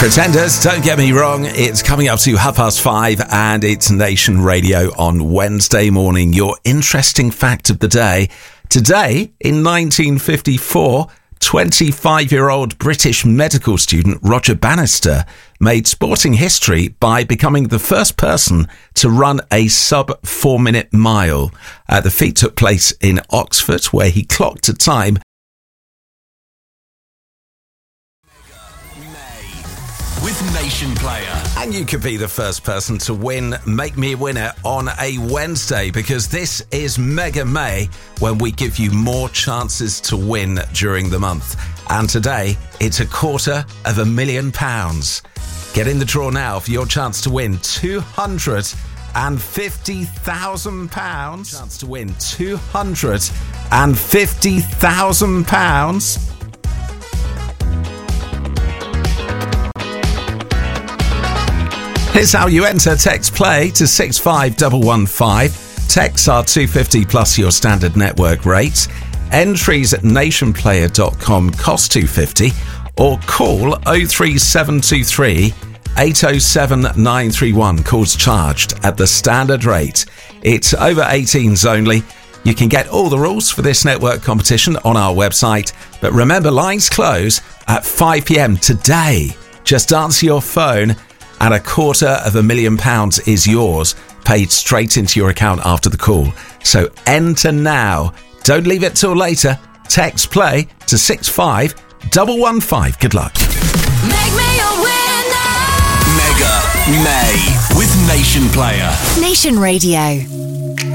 Pretenders, don't get me wrong, it's coming up to 5:30 and it's Nation Radio on Wednesday morning. Your interesting fact of the day. Today, in 1954, 25-year-old British medical student Roger Bannister made sporting history by becoming the first person to run a sub-4-minute mile. The feat took place in Oxford, where he clocked a time with Nation Player. And you could be the first person to win Make Me a Winner on a Wednesday, because this is Mega May, when we give you more chances to win during the month. And today, it's £250,000. Get in the draw now for your chance to win £250,000. Chance to win £250,000. Here's how you enter. Text play to 65115. Texts are $2.50 plus your standard network rates. Entries at nationplayer.com cost $2.50, or call 03723 807 931. Calls charged at the standard rate. It's over 18s only. You can get all the rules for this network competition on our website. But remember, lines close at 5 p.m. today. Just answer your phone and £250,000 is yours, paid straight into your account after the call. So enter now. Don't leave it till later. Text play to 65115. Good luck. Make me a winner. Mega May with Nation Player. Nation Radio.